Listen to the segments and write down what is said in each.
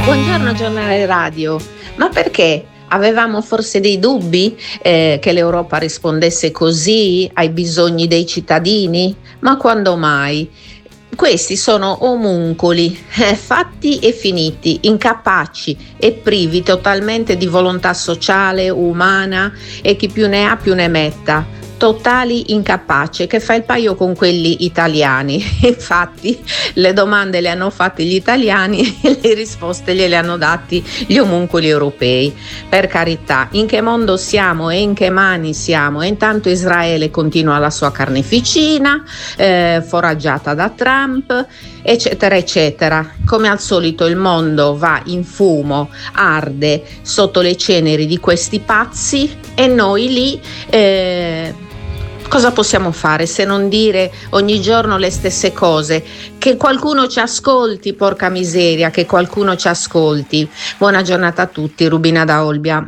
Buongiorno giornale radio, ma perché? Avevamo forse dei dubbi che l'Europa rispondesse così ai bisogni dei cittadini? Ma quando mai? Questi sono omuncoli, fatti e finiti, incapaci e privi totalmente di volontà sociale, umana e chi più ne ha più ne metta. Totali incapaci, che fa il paio con quelli italiani. Infatti le domande le hanno fatte gli italiani e le risposte gliele hanno dati gli omuncoli europei. Per carità, in che mondo siamo e in che mani siamo? E intanto Israele continua la sua carneficina, foraggiata da Trump, eccetera eccetera. Come al solito il mondo va in fumo, arde sotto le ceneri di questi pazzi e noi lì cosa possiamo fare se non dire ogni giorno le stesse cose? Che qualcuno ci ascolti, porca miseria, che qualcuno ci ascolti. Buona giornata a tutti, Rubina da Olbia.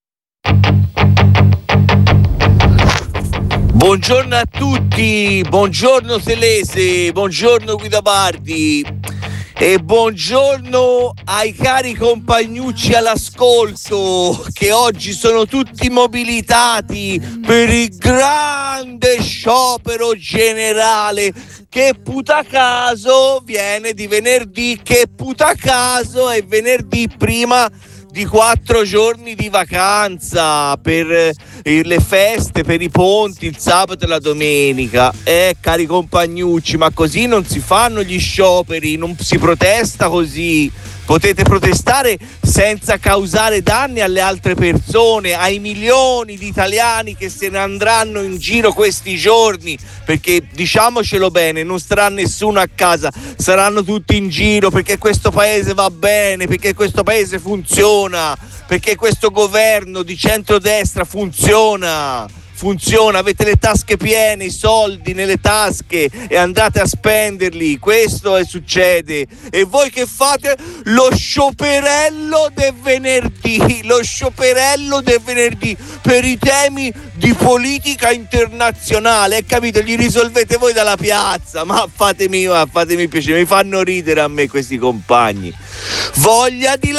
Buongiorno a tutti, buongiorno Selese, buongiorno Guido Bardi e buongiorno ai cari compagnucci all'ascolto che oggi sono tutti mobilitati per il grande sciopero generale che putacaso viene di venerdì, che putacaso è venerdì prima di 4 giorni di vacanza per le feste, per i ponti, il sabato e la domenica. Cari compagnucci, ma così non si fanno gli scioperi, non si protesta così. Potete protestare senza causare danni alle altre persone, ai milioni di italiani che se ne andranno in giro questi giorni, perché diciamocelo bene, non starà nessuno a casa, saranno tutti in giro perché questo paese va bene, perché questo paese funziona, perché questo governo di centrodestra funziona, avete le tasche piene, i soldi nelle tasche e andate a spenderli, questo succede. E voi che fate? Lo scioperello del venerdì per i temi di politica internazionale, capito? Li risolvete voi dalla piazza, ma fatemi piacere, mi fanno ridere a me questi compagni. Voglia di